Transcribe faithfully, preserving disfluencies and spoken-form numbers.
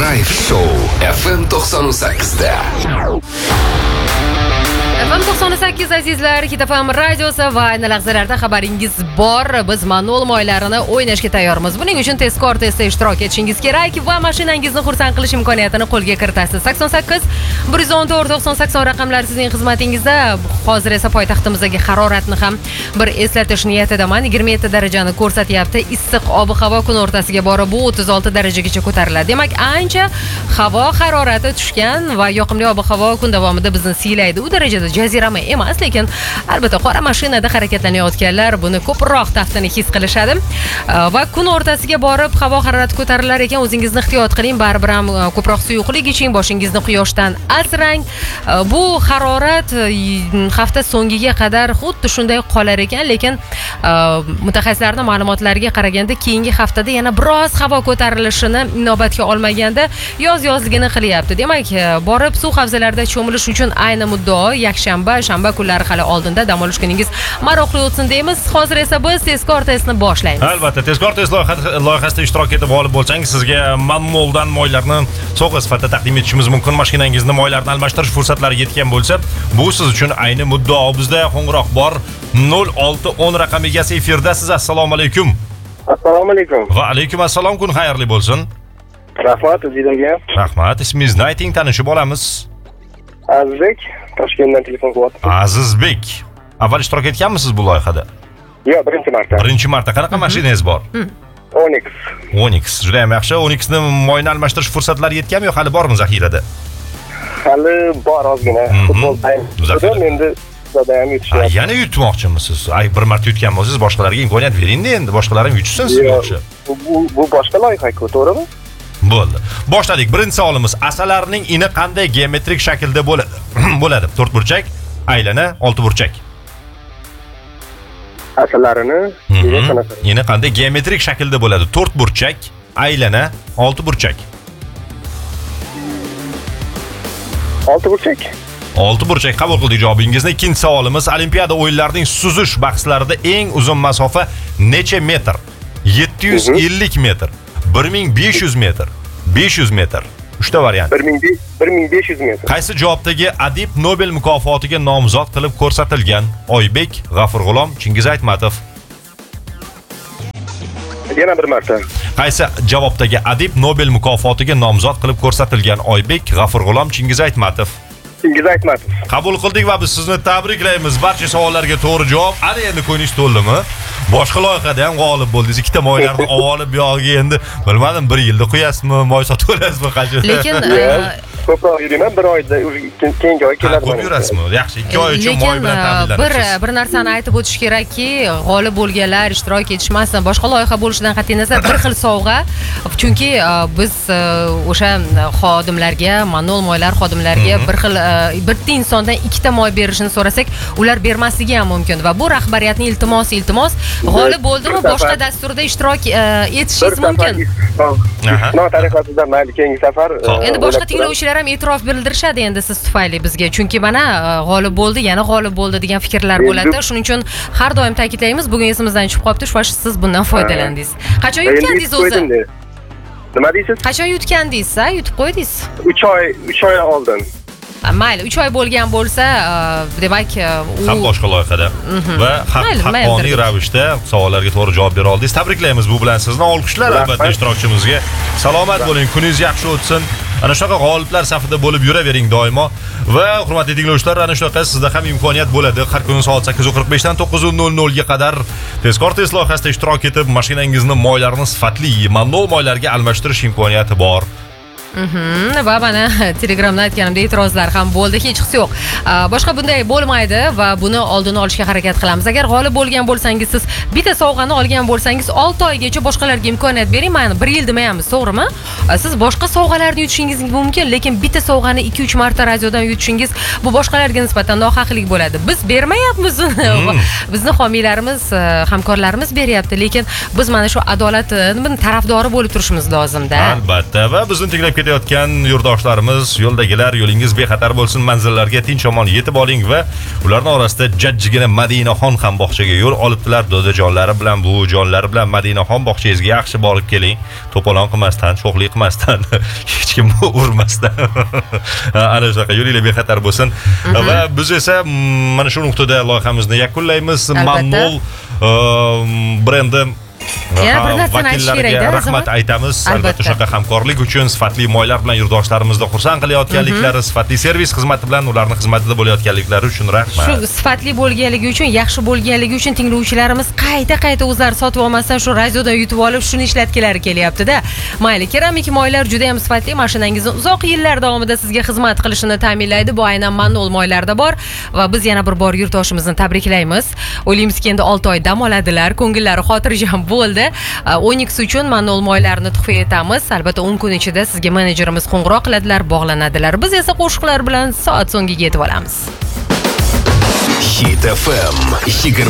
Drive Show F M to'qson sakkiz da. F M to'qson sakkiz azizlar, Hit F M radiosi va ayni lahzalarda xabaringiz bor. Biz manual moylarini o'ynashga tayyormiz. Buning uchun tezkor testda ishtirok etishingiz kerak va mashinangizni xursand qilish imkoniyatini qo'lga kiritasiz. sakson sakkiz bir yuz o'n to'rt to'qson sakson raqamlari sizning xizmatingizda. Hozir esa poytaxtimizdagi haroratni ham bir eslatish niyatidaman. yigirma yetti darajani ko'rsatyapti. Issiq ob-havo kun o'rtasiga borib bu o'ttiz olti darajagacha ko'tariladi. Demak, ancha havo harorati tushgan va yoqimli ob-havo kun davomida bizni siylaydi. U darajada jazirama emas, lekin albatta qora mashinada harakatlanayotganlar buni ko'proq taftini his qilishadi. Va kun o'rtasiga borib havo harorati ko'tarilar ekan, o'zingizni ehtiyot qiling, baribir ham ko'proq suyuqlik iching, boshingizni quyoshdan asrang. Bu harorat hafta so'ngiga qadar xuddi shunday qolar ekan, lekin mutaxassislarning ma'lumotlariga qaraganda keyingi haftada yana biroz havo ko'tarilishini inobatga olmaganda yoz-yozligini qilyapti. Demak, borib suv havzalarida cho'milish uchun ayni muddao yakshanba, shanba kunlari hali oldinda. Dam olish kuningiz maroqli o'tsin deymiz. Hozir esa biz tezkor testni boshlaymiz. Albatta, tezkor test loyihasida ishtirok etib g'olib bo'lsangiz, sizga manualdan moylarni sovg'a sifatida taqdim etishimiz mumkin. Mashinangizni moylarni almashtirish fursatlari yetgan bo'lsa, bu siz uchun ayni muddao. Bizda qo'ng'iroq bor. nol olti o'n raqam egasi efirda. Siz assalomu alaykum. Assalomu alaykum. Va alaykum assalom, kun xayrli bo'lsin. Rahmat, o'zingizga. Rahmat. Ismingizni ayting, tanishib olamiz. Azizbek, Toshkentdan telefon qilyapman. Azizbek. Avval ishtirok etganmisiz bu loyihada? Yo'q, birinchi marta. Birinchi marta. Qanaqa mashinangiz bor? Onyx. Onyx. Juda ham yaxshi. Onyxni moyni almashtirish fursatlari yetganmi yo hali bormi zaxirada? Hali bor ozgina. Futbol tayyor. Endi sizda ham yutishyapti. Yana yutmoqchimisiz? Ay, bir marta yutgan bo'lsangiz, boshqalarga imkoniyat bering endi. Boshqalar ham yutsin sizga o'xshab. Bu bu boshqa loyiha-ku, to'g'rimi? Bo'ldi. Boshladik. Birinchi savolimiz: asalarining ini qanday geometrik shaklda bo'ladi? Bo'ladi. to'rt burchak, aylana, olti burchak. Asalarini ini qanday geometrik shaklda bo'ladi? to'rt burchak, aylana, olti burchak. olti burchak. olti burchak qabul qildik javobingizni. Ikkinchi savolimiz: Olimpiada o'yinlarining suzish bahslarida eng uzun masofa necha metr? yetti yuz ellik metr, bir ming besh yuz metr, besh yuz metr. uchta variant. bir ming besh yuz metr. Qaysi javobdagi adib Nobel mukofotiga nomzod qilib ko'rsatilgan? Oybek, G'afurg'ulom, Chingiz Aytmatov. Yana bir marta. Qaysi javobdagi adib Nobel mukofotiga nomzod qilib ko'rsatilgan? Oybek, G'afurg'ulom, Chingiz Aytmatov. Chingiz Aytmatov. Qabul qildik va biz sizni tabriklaymiz. Barcha savollarga to'g'ri javob. Ana endi ko'nish to'ldimi? Boshqa loyihada ham g'olib bo'ldingiz. Ikkita moylarni olib bu yoqqa endi bilmadim, bir yilda qo'yasizmi, moy sotib olasizmi qancha? Lekin ko'proq yuraman, bir oyda keyingi oy keladi. Ko'p yurasizmi? Yaxshi, ikki oy uchun moy bilan ta'minlanasiz. Bir bir narsani aytib o'tish kerakki, g'olib bo'lganlar ishtirok etishmasin. Boshqa loyiha bo'lishidan qat'iy nazar bir xil sovg'a. Chunki biz o'sha xodimlarga, manual moylar xodimlariga bir xil bitta insondan ikkita moy berishini so'rasak, ular bermasligi ham mumkin va bu rahbariyatning iltimosi, iltimos. G'olib bo'ldimi, boshqa dasturda ishtirok etishingiz mumkin. No, tariqasida mayli keyingi safar. Endi boshqa tinglovchilar ham e'tirof bildirishadi endi siz tufayli bizga. Chunki mana g'olib bo'ldi, yana g'olib bo'ldi degan fikrlar bo'ladi. Shuning uchun har doim ta'kidlaymiz, bugun esimizdan chiqib qolibdi, shu siz bundan foydalandingiz. Qachon yutgandingiz o'zi? Nima deysiz? Qachon yutgandingiz, ha? Yutib qo'ydingiz? uch oy, uch oy oldin. Mayli, uch oy bo'lgan bo'lsa, demak, u ham boshqa loyihada va haqqoniy ravishda savollarga to'g'ri javob bera oldingiz. Tabriklaymiz bu bilan sizni. Olqishlar albatta ishtirokchimizga. Salomat bo'ling, kuningiz yaxshi o'tsin. Ana shunaqa g'oliblar safida bo'lib yuravering doimo. Va hurmatli tinglovchilar, ana shunaqa sizda ham imkoniyat bo'ladi. Har kuni soat sakkiz qirq besh dan to'qqiz nol nol ga qadar tezkor test loyihasida ishtirok etib, mashinangizni moylarini sifatli manual moylarga almashtirish imkoniyati bor. Mhm, va mana Telegramda aytganimdek e'tirozlar ham bo'ldi, hech qisi yo'q. Boshqa bunday bo'lmaydi va buni oldini olishga harakat qilamiz. Agar g'olib bo'lgan bo'lsangiz, siz bitta sovg'ani olgan bo'lsangiz, olti oygacha boshqalarga imkoniyat bering. Mana bir yil demaymiz, to'g'rimi? Siz boshqa sovg'alarni yutishingiz mumkin, lekin bitta sovg'ani ikki uch marta radiodan yutishingiz bu boshqalarga nisbatan nohaqlik bo'ladi. Biz bermayapmiz uni. Bizni homiylarimiz, hamkorlarimiz beryapti, lekin biz mana shu adolatning tarafdori bo'lib turishimiz lozim-da. Albatta, va bizni tinglab ketayotgan yurtdoshlarimiz, yo'ldagilar, yo'lingiz bexatar bo'lsin, manzillarga tinch omon yetib oling va ularning orasida jajjigina Madinaxon ham bog'chaga yo'l olibdilar. Dodajonlari bilan, buvijonlari bilan Madinaxon bog'changizga yaxshi borib keling. To'polon qilmasdan, sho'xlik qilmasdan, hech kimni urmasdan. Ana shunaqa yo'linglar bexatar bo'lsin. Va biz esa mana shu nuqtada loyihamizni yakunlaymiz. Mamnun brendi yana bir narsani aytish kerak-da. Rahmat aytamiz. Albatta shunaqa hamkorlik uchun, sifatli moylar bilan yurtdoshlarimizni xursand qilayotganliklari, sifatli servis xizmati bilan ularning xizmatida bo'layotganliklari uchun rahmat. Shu sifatli bo'lganligi uchun, yaxshi bo'lganligi uchun tinglovchilarimiz qayta-qayta o'zlari sotib olmasdan shu radiodan yutib olib, shuni ishlatganlari kelyapti-da. Mayli, keramik moylar juda ham sifatli, mashinangizni uzoq yillar davomida sizga xizmat qilishini ta'minlaydi. Bu aynan Manol moylarda bor va biz yana bir bor yurtdoshimizni tabriklaymiz. O'ylaymizki, endi olti oy dam oladilar, ko'ngillari xotirjam bo'ldi. Onyx uchun Manol moylarini tuhfa etamiz. Albatta o'n kun ichida sizga menejerimiz qo'ng'iroq qiladilar, bog'lanadilar. Biz esa qo'shiqlar bilan soat so'ngiga yetib olamiz. Hit эф эм yigirma